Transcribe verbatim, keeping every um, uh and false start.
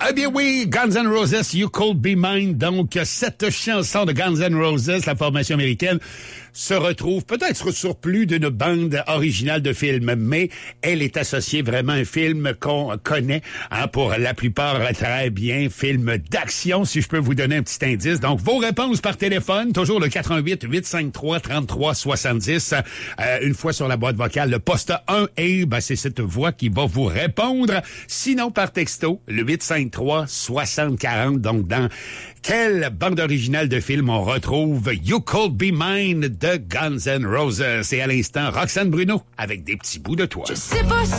Eh bien oui, Guns N' Roses, You Could Be Mine. Donc, cette chanson de Guns N' Roses, la formation américaine, se retrouve peut-être sur plus d'une bande originale de film, mais elle est associée vraiment à un film qu'on connaît, hein, pour la plupart très bien, film d'action, si je peux vous donner un petit indice. Donc, vos réponses par téléphone, toujours le quatre un huit, huit cinq trois, trois trois six zéro. Euh, une fois sur la boîte vocale, le poste un, et ben, c'est cette voix qui va vous répondre. Sinon, par texto, le huit cinq trois, soixante quarante. Donc, dans quelle bande originale de film on retrouve You Could Be Mine de Guns N' Roses? Et à l'instant, Roxane Bruno avec Des petits bouts de toi. Je sais pas si